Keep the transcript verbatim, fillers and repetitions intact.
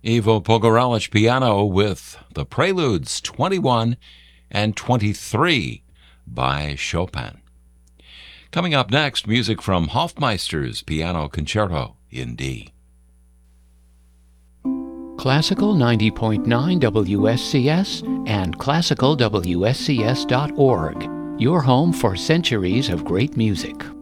Ivo Pogorelic piano with the Preludes twenty-one and twenty-three by Chopin. Coming up next, music from Hofmeister's Piano Concerto in D. Classical ninety point nine W S C S and classical W S C S dot org, your home for centuries of great music.